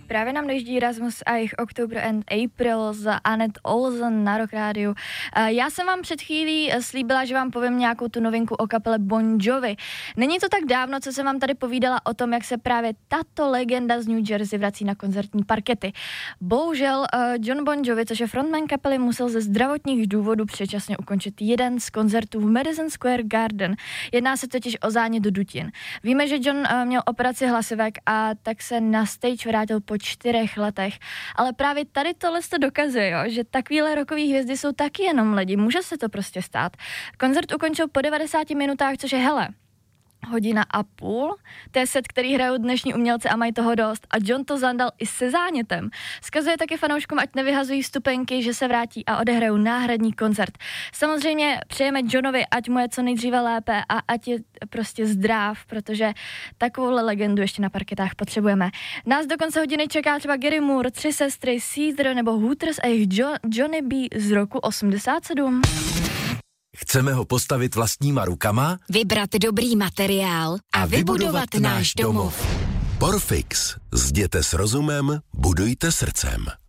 Právě nám dojíždí Rasmus a jejich October and April za Annette Olsen na Rock Radio. Já jsem vám před chvílí slíbila, že vám povím nějakou tu novinku o kapele Bon Jovi. Není to tak dávno, co jsem vám tady povídala o tom, jak se právě tato legenda z New Jersey vrací na koncertní parkety. Bohužel John Bon Jovi, což je frontman kapely, musel ze zdravotních důvodů předčasně ukončit jeden z koncertů v Madison Square Garden. Jedná se totiž o zánět do dutin. Víme, že John měl operaci hlasivek a tak se na stage vrátil po 4 letech. Ale právě tady tohle to dokazuje, jo, že takovýhle rockový hvězdy jsou taky jenom lidi. Může se to prostě stát. Koncert ukončil po 90 minutách, což je hele, 1,5 hodiny. To je set, který hrajou dnešní umělci a mají toho dost. A John to zandal i se zánětem. Vzkazuje taky fanouškům, ať nevyhazují stupenky, že se vrátí a odehrajou náhradní koncert. Samozřejmě přejeme Johnovi, ať mu je co nejdříve lépe a ať je prostě zdrav, protože takovouhle legendu ještě na parketách potřebujeme. Nás do konce hodiny čeká třeba Gary Moore, 3 sestry, Seether nebo Hooters a jejich Johnny B z roku 87. Chceme ho postavit vlastníma rukama, vybrat dobrý materiál a vybudovat náš domov. Porfix. Zděte s rozumem, budujte srdcem.